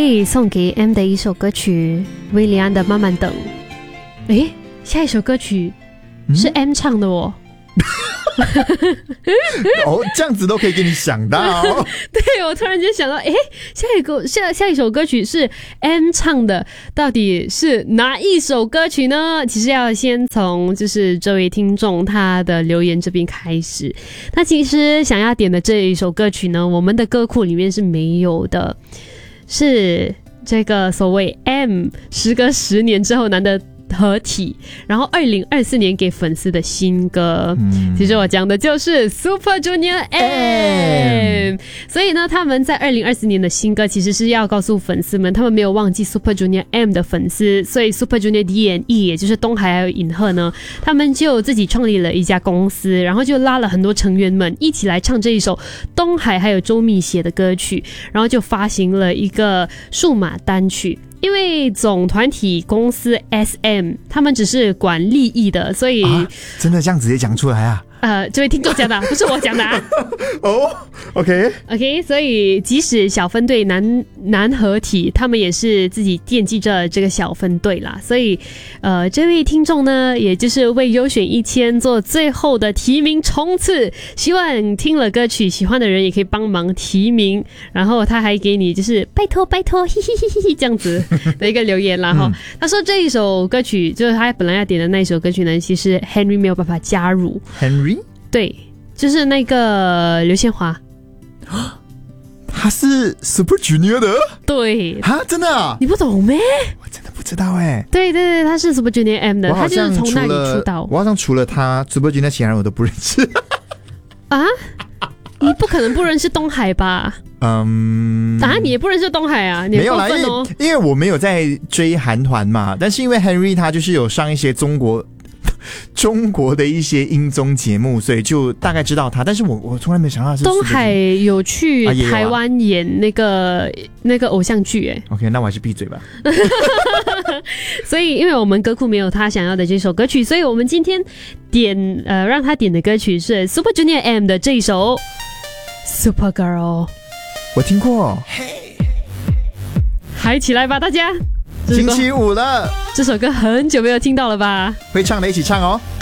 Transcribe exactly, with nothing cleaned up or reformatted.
位送给 M 的一首歌曲，威廉安的《慢慢等》。诶，下一首歌曲是 M 唱的哦。 哦，这样子都可以给你想到。 对，我突然间想到，诶，下一个下下一首歌曲是 M 唱的，到底是哪一首歌曲呢？其实要先从就是这位听众他的留言这边开始。他其实想要点的这一首歌曲呢，我们的歌库里面是没有的，是这个所谓 M 时隔十年之后难得合体，然后二零二四年给粉丝的新歌、嗯、其实我讲的就是 Super Junior M、嗯、所以呢他们在二零二四年的新歌其实是要告诉粉丝们他们没有忘记 Super Junior M 的粉丝，所以 Super Junior D and E 也就是东海还有尹赫呢，他们就自己创立了一家公司，然后就拉了很多成员们一起来唱这一首东海还有周密写的歌曲，然后就发行了一个数码单曲。因为总团体公司 S M 他们只是管利益的，所以、啊、 真的这样直接讲出来啊？ 呃，这位听众讲的，不是我讲的啊。 哦 ，OK OK， 所以即使小分队难难合体，他们也是自己惦记着这个小分队啦。所以，呃，这位听众呢，也就是为优选一千做最后的提名冲刺，希望听了歌曲喜欢的人也可以帮忙提名。然后他还给你就是拜托拜托，嘿嘿嘿嘿这样子的一个留言啦哈、嗯。他说这一首歌曲就是他本来要点的那一首歌曲呢，其实 Henry 没有办法加入。 Henry。 对，就是那个刘宪华， 他是 Super Junior 的。 对啊，真的啊？ 你不懂咩？ 我真的不知道哎。 对对对，他是 Super Junior M 的，他就是从那里出道。 我好像除了他 Super Junior 其他人我都不认识。 啊？你不可能不认识东海吧？嗯，啊，你也不认识东海啊？你没有啦，因为因为我没有在追韩团嘛，但是因为 Henry 他就是有上一些中国。中国的一些音综节目，所以就大概知道他，但是我我从来没想到是东海有去台湾演那个、啊啊、那个偶像剧哎。 OK， 那我还是闭嘴吧。 所以因为我们歌库没有他想要的这首歌曲，所以我们今天点呃让他点的歌曲是 Super Junior M 的这一首 Super Girl。 我听过， 嗨起来吧大家！ 星期五了， 这首歌很久没有听到了吧？ 会唱的一起唱哦。